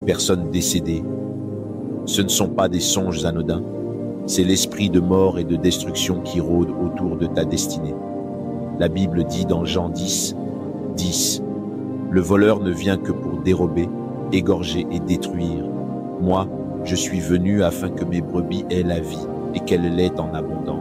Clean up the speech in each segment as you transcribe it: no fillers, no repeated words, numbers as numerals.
personne décédée. Ce ne sont pas des songes anodins, c'est l'esprit de mort et de destruction qui rôde autour de ta destinée. La Bible dit dans Jean 10, 10, « Le voleur ne vient que pour dérober, égorger et détruire. Moi, je suis venu afin que mes brebis aient la vie et qu'elle l'ait en abondance. »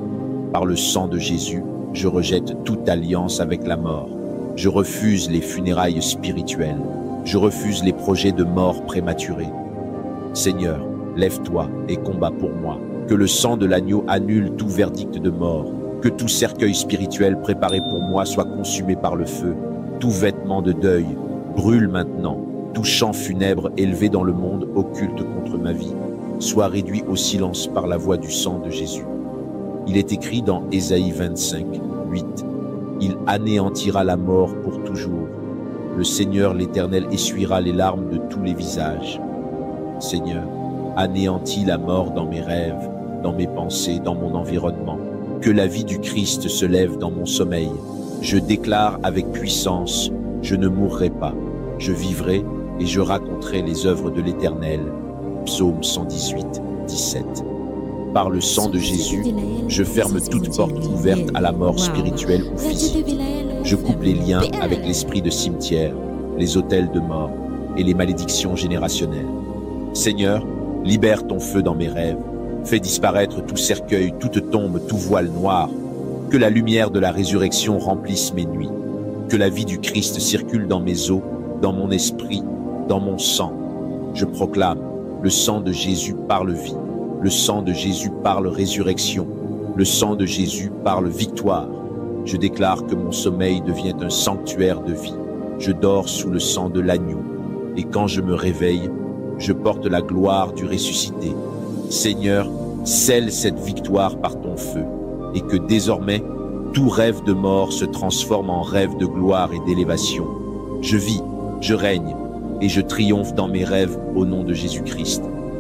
Par le sang de Jésus, je rejette toute alliance avec la mort. Je refuse les funérailles spirituelles. Je refuse les projets de mort prématurée. Seigneur, lève-toi et combat pour moi. Que le sang de l'agneau annule tout verdict de mort. Que tout cercueil spirituel préparé pour moi soit consumé par le feu. Tout vêtement de deuil brûle maintenant. Tout chant funèbre élevé dans le monde occulte contre ma vie soit réduit au silence par la voix du sang de Jésus. Il est écrit dans Ésaïe 25, 8, « Il anéantira la mort pour toujours. Le Seigneur l'Éternel essuiera les larmes de tous les visages. » Seigneur, anéantis la mort dans mes rêves, dans mes pensées, dans mon environnement. Que la vie du Christ se lève dans mon sommeil. Je déclare avec puissance, je ne mourrai pas. Je vivrai et je raconterai les œuvres de l'Éternel. Psaume 118, 17. Par le sang de Jésus, je ferme toute porte ouverte à la mort spirituelle ou physique. Je coupe les liens avec l'esprit de cimetière, les autels de mort et les malédictions générationnelles. Seigneur, libère ton feu dans mes rêves. Fais disparaître tout cercueil, toute tombe, tout voile noir. Que la lumière de la résurrection remplisse mes nuits. Que la vie du Christ circule dans mes os, dans mon esprit, dans mon sang. Je proclame, le sang de Jésus parle vie. Le sang de Jésus parle résurrection. Le sang de Jésus parle victoire. Je déclare que mon sommeil devient un sanctuaire de vie. Je dors sous le sang de l'agneau. Et quand je me réveille, je porte la gloire du ressuscité. Seigneur, scelle cette victoire par ton feu. Et que désormais, tout rêve de mort se transforme en rêve de gloire et d'élévation. Je vis, je règne, et je triomphe dans mes rêves au nom de Jésus-Christ.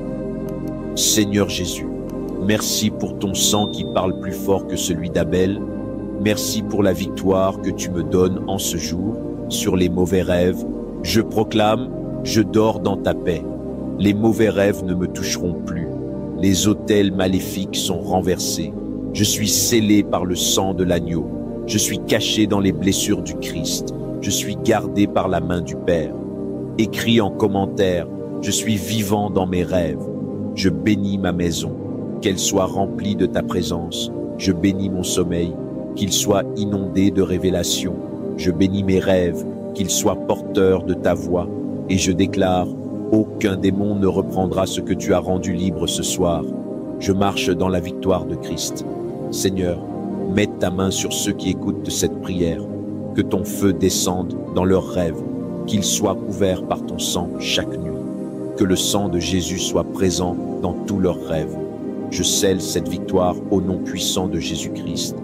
Seigneur Jésus, merci pour ton sang qui parle plus fort que celui d'Abel. Merci pour la victoire que tu me donnes en ce jour sur les mauvais rêves. Je proclame, je dors dans ta paix. Les mauvais rêves ne me toucheront plus. Les autels maléfiques sont renversés. Je suis scellé par le sang de l'agneau. Je suis caché dans les blessures du Christ. Je suis gardé par la main du Père. Écris en commentaire, je suis vivant dans mes rêves. Je bénis ma maison, qu'elle soit remplie de ta présence. Je bénis mon sommeil, qu'il soit inondé de révélations. Je bénis mes rêves, qu'ils soient porteurs de ta voix. Et je déclare, aucun démon ne reprendra ce que tu as rendu libre ce soir. Je marche dans la victoire de Christ. Seigneur, mets ta main sur ceux qui écoutent cette prière. Que ton feu descende dans leurs rêves, qu'ils soient couverts par ton sang chaque nuit. Que le sang de Jésus soit présent dans tous leurs rêves. Je scelle cette victoire au nom puissant de Jésus-Christ.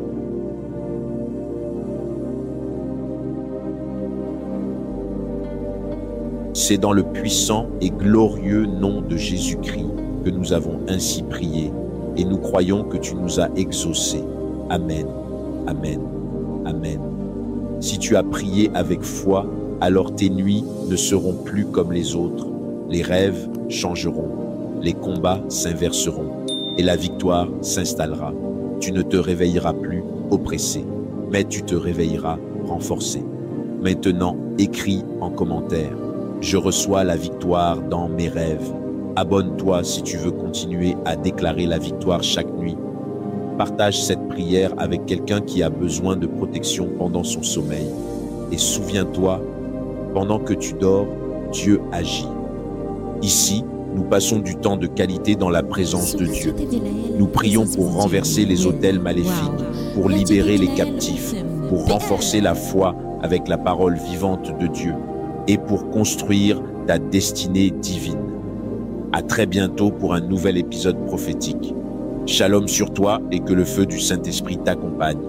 C'est dans le puissant et glorieux nom de Jésus-Christ que nous avons ainsi prié et nous croyons que tu nous as exaucés. Amen, Amen, Amen. Si tu as prié avec foi, alors tes nuits ne seront plus comme les autres. Les rêves changeront, les combats s'inverseront et la victoire s'installera. Tu ne te réveilleras plus oppressé, mais tu te réveilleras renforcé. Maintenant, écris en commentaire. Je reçois la victoire dans mes rêves. Abonne-toi si tu veux continuer à déclarer la victoire chaque nuit. Partage cette prière avec quelqu'un qui a besoin de protection pendant son sommeil. Et souviens-toi, pendant que tu dors, Dieu agit. Ici, nous passons du temps de qualité dans la présence de Dieu. Nous prions pour renverser les autels maléfiques, pour libérer les captifs, pour renforcer la foi avec la parole vivante de Dieu et pour construire ta destinée divine. À très bientôt pour un nouvel épisode prophétique. Shalom sur toi et que le feu du Saint-Esprit t'accompagne.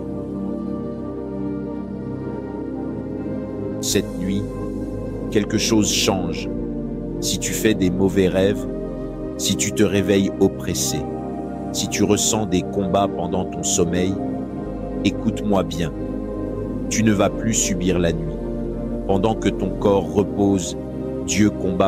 Cette nuit, quelque chose change. Si tu fais des mauvais rêves, si tu te réveilles oppressé, si tu ressens des combats pendant ton sommeil, écoute-moi bien. Tu ne vas plus subir la nuit. Pendant que ton corps repose